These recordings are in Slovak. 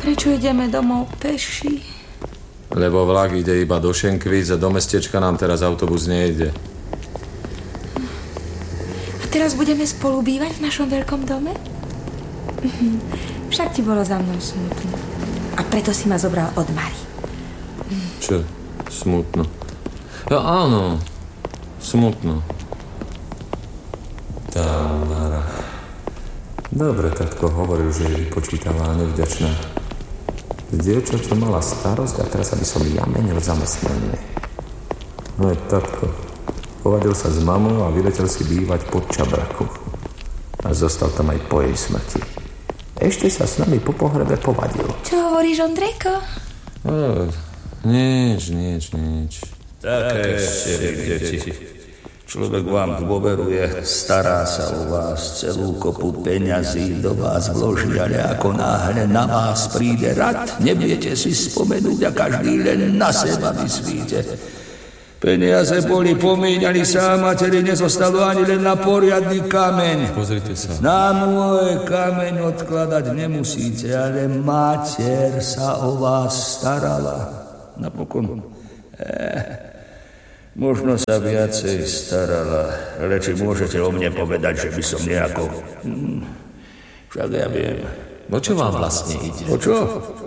Prečo ideme domov peši? Lebo vlak ide iba do Šenkvíc a do mestečka nám teraz autobus nejde. A teraz budeme spolu bývať v našom veľkom dome? Však ti bolo za mnou smutno. A preto si ma zobral od Mary. Čo? Smutno. Ja, áno. Smutno. Tamara. Dobre, tatko hovoril, že je vypočítavá a nevďačná. Dievča, čo mala starosť a teraz aby som ja menil zamestnanie. No je tatko. Povadil sa s mamou a vyletel si bývať pod Čabraku. A zostal tam aj po jej smrti. Ešte sa s nami po pohrebe povadil. Čo hovoríš, Ondrejko? Nič. Také ste vy, deti. Človek vám dôveruje, stará sa o vás, celú kopu peňazí do vás vloží, ale ako náhle na vás príde rad, neviete si spomenúť a každý len na seba myslíte. Peniaze boli pomíňali sa a materi nezostalo ani len na poriadny kameň. Pozrite sa. Na môj kameň odkladať nemusíte, ale mater sa o vás starala. Napokon... Možno sa viacej starala, ale či môžete o mne povedať, že by som nejako... Však ja viem. O čo vám vlastne ide? O čo?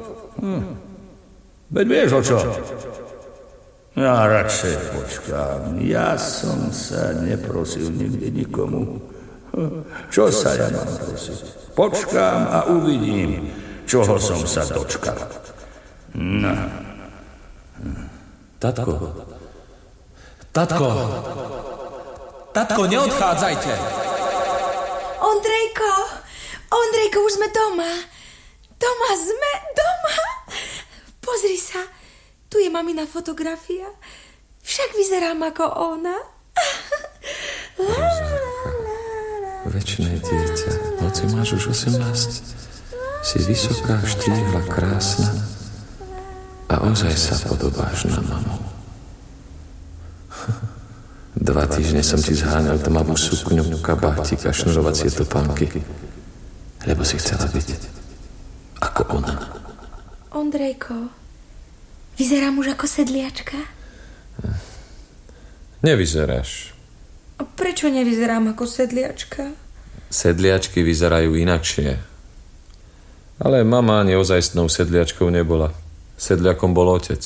Veď vieš o čo? Ja radšej počkám. Ja som sa neprosil nikdy nikomu. Čo sa ja mám prosiť? Počkám a uvidím, čoho som sa dočkal. No. Tatko, neodchádzajte! Ondrejko, už sme doma. Doma. Pozri sa, tu je mamina fotografia. Však vyzerám ako ona. Večné dieťa, hoci máš už 18, si vysoká, štíhla, krásna a ozaj sa podobáš na mamu. 2 týždne som ti zháňal tmavú sukňu, kabátik a šnurovacie topánky, lebo si chcela byť ako ona. Ondrejko, vyzerám už ako sedliačka? Nevyzeráš. A prečo nevyzerám ako sedliačka? Sedliačky vyzerajú inakšie. Ale mama ani ozajstnou sedliačkou nebola. Sedliakom bol otec.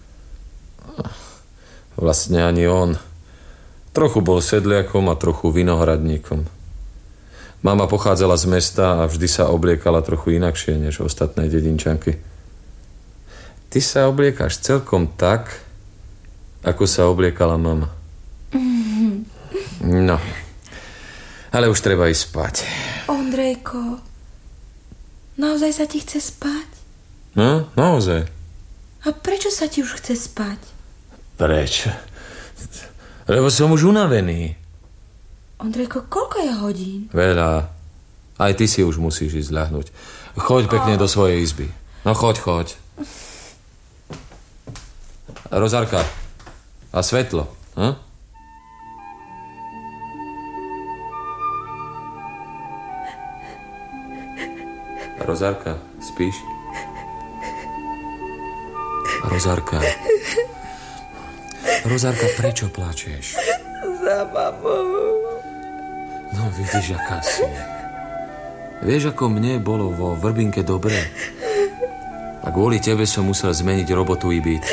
Vlastne ani on. Trochu bol sedliakom a trochu vinohradníkom. Mama pochádzala z mesta a vždy sa obliekala trochu inakšie než ostatné dedinčanky. Ty sa obliekáš celkom tak, ako sa obliekala mama. No, ale už treba ísť spať. Ondrejko, naozaj sa ti chce spať? No, naozaj. A prečo sa ti už chce spať? Prečo? Lebo som už unavený. Ondrejko, koľko je hodín? Veľa. Aj ty si už musíš ísť ľahnuť. Choď pekne do svojej izby. No choď. Rozárka. A svetlo. Hm? Rozárka, spíš? Rozárka, prečo plačeš? Za mamou. No vidíš, aká si. Vieš, ako mne bolo vo Vrbinke dobre? A kvôli tebe som musel zmeniť robotu i byt.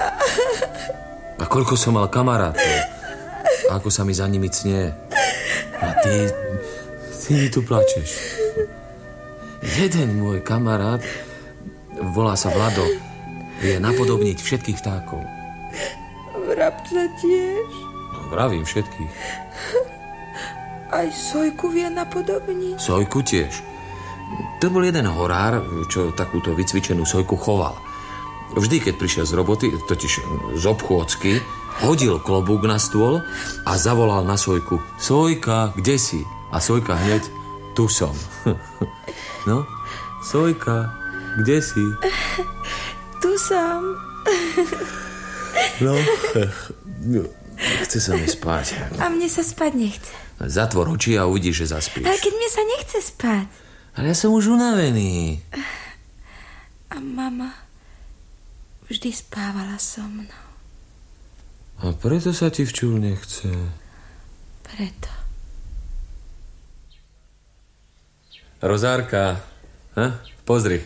A koľko som mal kamarátov. A ako sa mi za nimi cnie. A ty mi tu plačeš. Jeden môj kamarát, volá sa Vlado, vie napodobniť všetkých vtákov. Vrabca tiež? No, vravím všetkých. Aj Sojku vie napodobniť? Sojku tiež. To bol jeden horár, čo takúto vycvičenú Sojku choval. Vždy, keď prišiel z roboty, totiž z obchôdzky, hodil klobúk na stôl a zavolal na Sojku: Sojka, kde si? A Sojka hneď: tu som. No, Sojka, kde si? Tu som. No, chce sa mi spať. A mne sa spať nechce. Zatvor oči a uvidíš, že zaspíš. Ale keď mne sa nechce spať. Ale ja som už unavený. A mama vždy spávala so mnou. A preto sa ti včúľ nechce. Preto. Rozárka, pozri.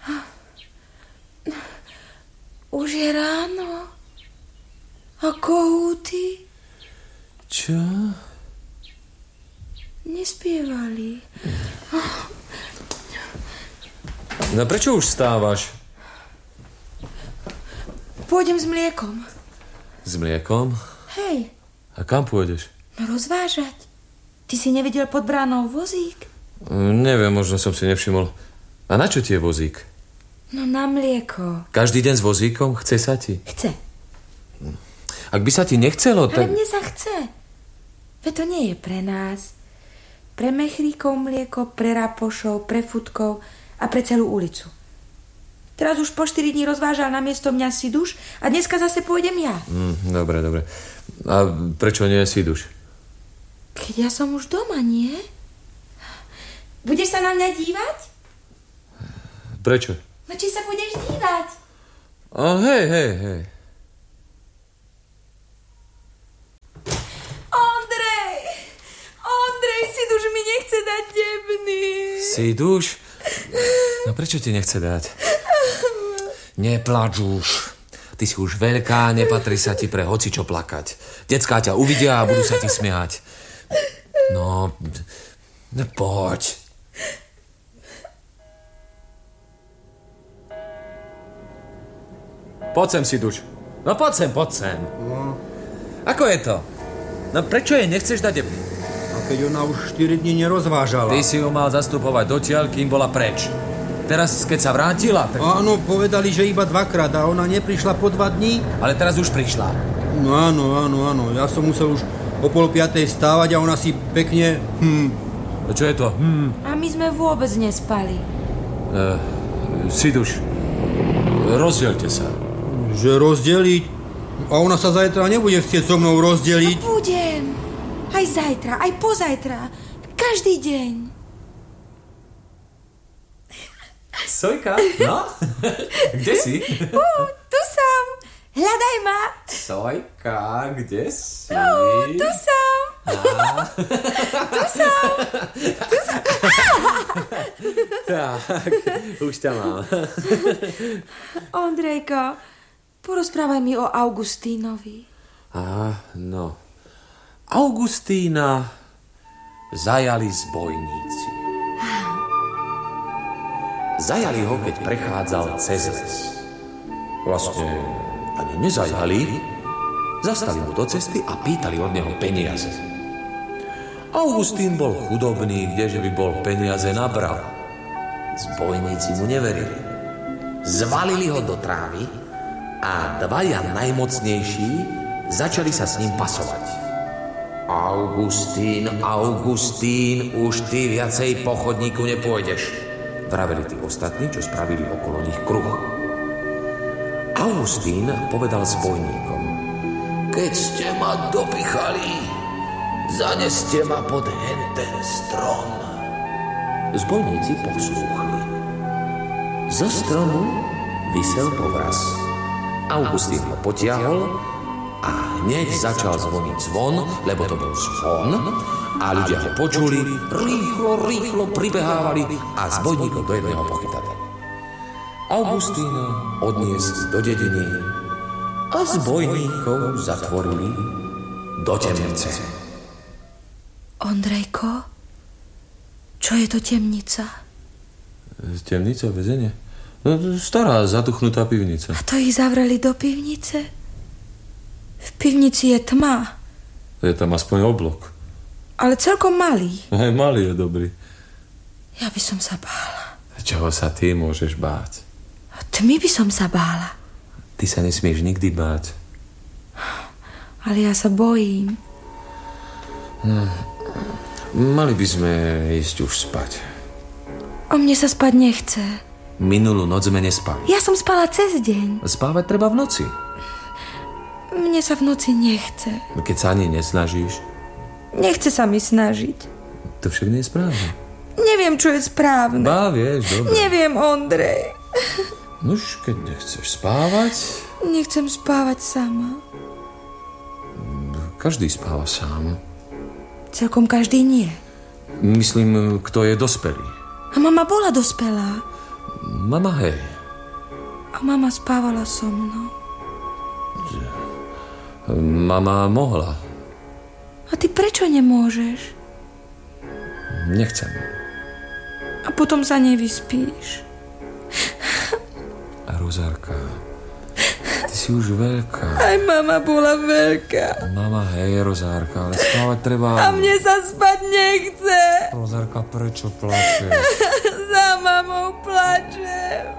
Už je ráno. A kohúty? Čo? Nespievali. No prečo už vstávaš? Pôjdem s mliekom. S mliekom? Hej. A kam pôjdeš? No rozvážať. Ty si nevidel pod bránou vozík? Neviem, možno som si nevšimol. A na čo ti je vozík? No na mlieko. Každý deň s vozíkom? Chce sa ti? Chce. Ak by sa ti nechcelo, Ale mne sa chce. Veď to nie je pre nás. Pre mechríkov mlieko, pre rapošov, pre futkov a pre celú ulicu. Teraz už po 4 dní rozvážal namiesto mňa Siduš a dneska zase pôjdem ja. Dobre. A prečo nie Siduš? Keď ja som už doma, nie? Budeš sa na mňa dívať? Prečo? No či sa budeš dívať? Hej. Ondrej, Siduš mi nechce dať debny. Siduš? No prečo ti nechce dať? Neplač už. Ty si už veľká, nepatrí sa ti pre hocičo plakať. Decká ťa uvidia a budú sa ti smiať. No poď. Poď sem, Siduš. No poď sem. No. Ako je to? No prečo jej nechceš dať debny? A keď ona už 4 dní nerozvážala. Ty si ju mal zastupovať dotiaľ, kým bola preč. Teraz, keď sa vrátila, tak... Áno, povedali, že iba 2-krát a ona neprišla po 2 dní. Ale teraz už prišla. No áno. Ja som musel už o 4:30 stávať a ona si pekne... No čo je to? A my sme vôbec nespali. Siduš, rozdielte sa. Že rozdeliť? A ona sa zajtra nebude chcieť so mnou rozdeliť. No budem. Aj zajtra, aj pozajtra. Každý deň. Sojka, no? Kde si? Tu som. Hľadaj ma. Sojka, kde si? Tu som. Tu som. Tak, už ťa mám. Ondrejko, porozprávaj mi o Augustínovi. No. Augustína zajali zbojníci. Zajali ho, keď prechádzal cez les. Vlastne ani nezajali. Zastali mu do cesty a pýtali od neho peniaze. Augustín bol chudobný, kdeže by bol peniaze nabral. Zbojníci mu neverili. Zvalili ho do trávy a 2 najmocnejší začali sa s ním pasovať. Augustín, už ty viacej po chodníku nepôjdeš, vraveli tí ostatní, čo spravili okolo nich kruh. Augustín povedal zbojníkom: keď ste ma dopichali, zaneste ma pod henten strom. Zbojníci poslúchli. Zo stromu visel povraz. Augustín ho potiahol a hneď začal zvoniť zvon, lebo to bol zvon, a ľudia ho počuli, rýchlo pribehávali a zbojníkov do jedného pochytali. Augustína odniesli do dediny a zbojníkov zatvorili do temnice. Ondrejko, čo je to temnica? Temnica, väzenie? No, stará, zatuchnutá pivnica. A to ich zavreli do pivnice? V pivnici je tma. Je tam aspoň oblok. Ale celkom malý. Aj malý je dobrý. Ja by som sa bála. Čoho sa ty môžeš báť? Tmy by som sa bála. Ty sa nesmieš nikdy báť. Ale ja sa bojím. Mali by sme ísť už spať. O mne sa spať nechce. Minulú noc sme nespali. Ja som spala cez deň. Spávať treba v noci. Mne sa v noci nechce. Keď sa ani nesnažíš. Nechce sa mi snažiť. To však nie je správne. Neviem, čo je správne. Vieš, dobre. Neviem, Ondrej. Nuž, keď nechceš spávať... Nechcem spávať sama. Každý spáva sám. Celkom každý nie. Myslím, kto je dospelý. A mama bola dospelá. Mama, hej. A mama spávala so mnou. Mama mohla. A ty prečo nemôžeš? Nechcem. A potom sa nevyspíš. Rozárka, ty si už veľká. Aj mama bola veľká. Mama, hej, Rozárka, ale spávať treba... A mne sa spať nechce. Rozárka, prečo plačeš? Za mamou plačem.